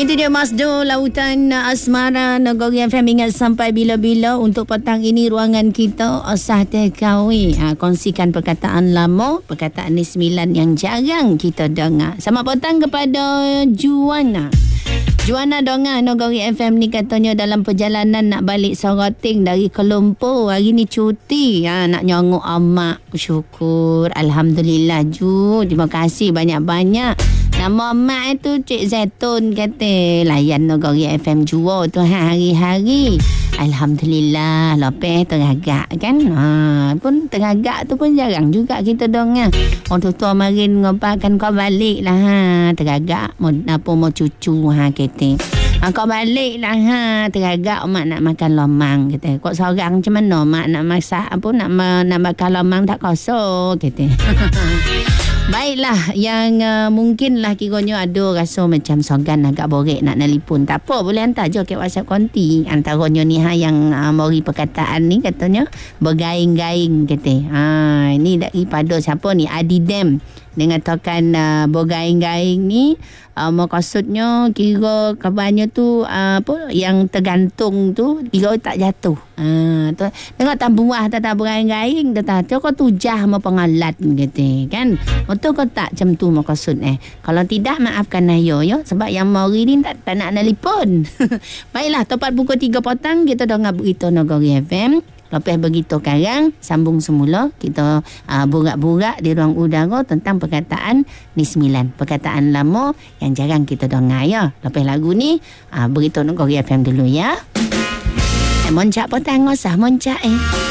Itu dia Masdo Lautan Asmara Nagori FM. Ingat sampai bila-bila. Untuk petang ini ruangan kita Osah Tekawi. Kongsikan perkataan lama, perkataan ni 9 yang jarang kita dengar. Selamat petang kepada Juana. Juana dengar Nagori FM ni katanya dalam perjalanan nak balik Soroting dari Kelumpu. Hari ni cuti. Nak nyongok amak. Syukur. Alhamdulillah Ju. Terima kasih banyak-banyak. Nama mak itu Cik Zaitun kata layan Nagori FM jua tu hari-hari. Alhamdulillah. Lepas teragak kan. Pun teragak tu pun jarang juga kita dengar. Orang tua marin ngopakan kau balik lah. Teragak mau cucu kata. Kau balik lah teragak mak nak makan lomang kata. Kau seorang macam mana mak nak masak nak makan lomang tak kosong kata. Baiklah, yang mungkinlah kiranya ada rasa macam sogan agak borek nak nelefon. Tak apa, boleh hantar je ke WhatsApp konti. Antaranya ni yang mori perkataan ni katanya bergaing-gaing kata. Ini daripada siapa ni? Adidem. Dengan tokan bergaing-gaing ni maksudnya kira kabarnya tu yang tergantung tu kira tak jatuh. Tengok tak buah tak bergaing-gaing dah tak kau tujah mau pengalat gitu kan. Betul kau tak macam tu maksud Kalau tidak maafkan ayo ya sebab yang mari ni tak nak nelefon. Baiklah tepat pukul 3 petang kita dengar berita Nagori FM. Lepas begitu sekarang sambung semula kita burak-burak di ruang udara tentang perkataan ni 9 perkataan lama yang jarang kita dengar ya. Lepas lagu ni berita Nagori FM dulu ya. Moncak petang usah moncak